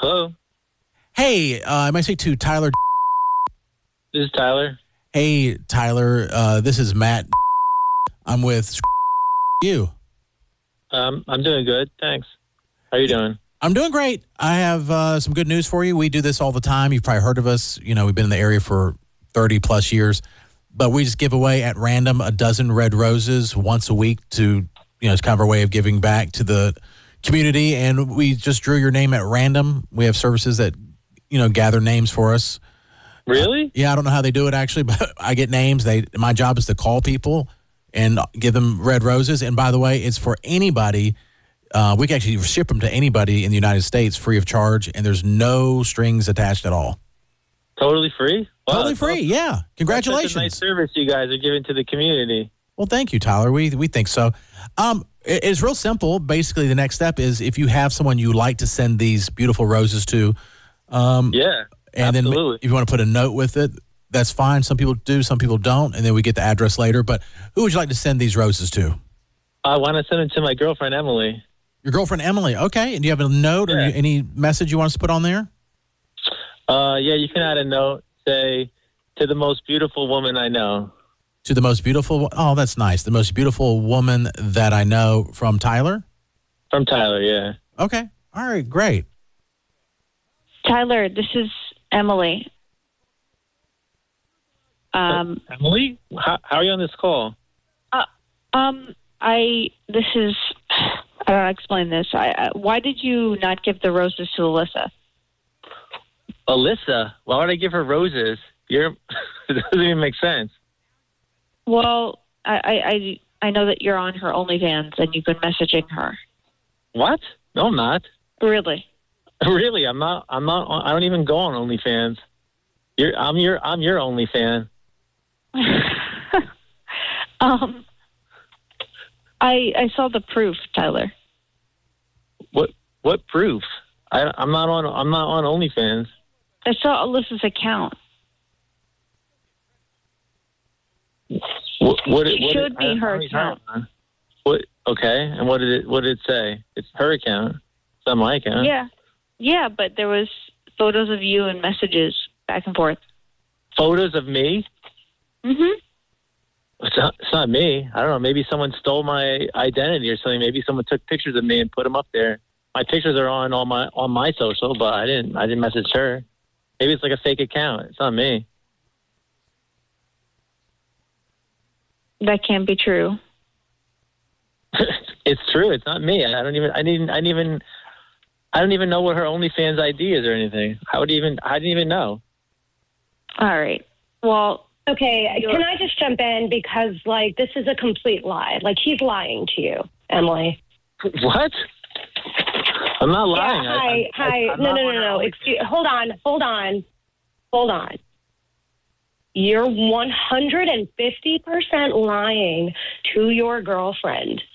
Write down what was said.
Hello. Hey, am I speaking to Tyler? This is Tyler. Hey, Tyler. This is Matt. I'm with you. I'm doing good. Thanks. How are you doing? I'm doing great. I have some good news for you. We do this all the time. You've probably heard of us. You know, we've been in the area for 30 plus years, but we just give away at random a dozen red roses once a week to, it's kind of our way of giving back to the community. And we just drew your name at random. We have services that, gather names for us. Really? Yeah, I don't know how they do it actually, but I get names. My job is to call people and give them red roses. And by the way, it's for anybody. We can actually ship them to anybody in the United States free of charge, and there's no strings attached at all. Totally free? Wow, Totally free, yeah. Congratulations. That's such a nice service you guys are giving to the community. Well, thank you, Tyler. We think so. It's real simple. Basically, the next step is if you have someone you like to send these beautiful roses to. Yeah, and absolutely. then if you want to put a note with it, that's fine. Some people do, some people don't, and then we get the address later. But who would you like to send these roses to? I want to send them to my girlfriend, Emily. Your girlfriend, Emily. Okay. And do you have a note or any message you want us to put on there? Yeah, you can add a note. Say, to the most beautiful woman I know. To the most beautiful. Oh, that's nice. The most beautiful woman that I know from Tyler? From Tyler, yeah. Okay. All right. Great. Tyler, this is Emily. Emily? How are you on this call? I don't know how to explain this. Why did you not give the roses to Alyssa? Alyssa? Why would I give her roses? It doesn't even make sense. Well, I know that you're on her OnlyFans and you've been messaging her. What? No, I'm not. Really? Really? I'm not. I don't even go on OnlyFans. I'm your OnlyFan. I saw the proof, Tyler. What proof? I'm not on OnlyFans. I saw Alyssa's account. She showed me her account. What? Okay, and what did it say? It's her account. It's not my account. Yeah, but there was photos of you and messages back and forth. Photos of me? Mm-hmm. It's not me. I don't know. Maybe someone stole my identity or something. Maybe someone took pictures of me and put them up there. My pictures are on my social, but I didn't message her. Maybe it's like a fake account. It's not me. That can't be true. It's true. It's not me. I don't even know what her OnlyFans ID is or anything. I didn't even know. All right. Well, okay. Can I just jump in because this is a complete lie. He's lying to you, Emily. What? I'm not lying. Yeah, hi. No. Hold on. You're 150% lying to your girlfriend.